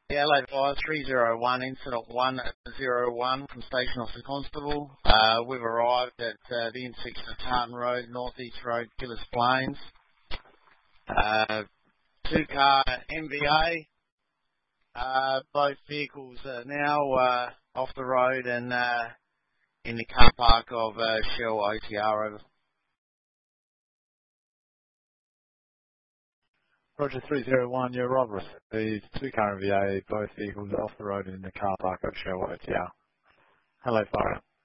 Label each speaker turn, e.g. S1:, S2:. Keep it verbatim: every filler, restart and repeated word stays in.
S1: Yeah, L A five three zero one, incident one zero one from Station Officer Constable. Uh, we've arrived at uh, the intersection of Tartan Road, Northeast Road, Killers Plains. Uh, two car M V A. Uh, both vehicles are now uh, off the road and uh, in the car park of uh, Shell O T R. Over.
S2: Roger three zero one, you're Rob. The two car M V A, both vehicles are off the road in the car park of Shell O T R. Hello, fire.